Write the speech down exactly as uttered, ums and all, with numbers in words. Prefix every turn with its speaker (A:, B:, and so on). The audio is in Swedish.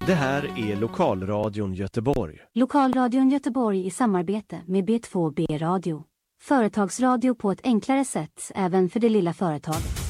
A: Det här är Lokalradion Göteborg.
B: Lokalradion Göteborg i samarbete med B två B Radio. Företagsradio på ett enklare sätt även för det lilla företaget.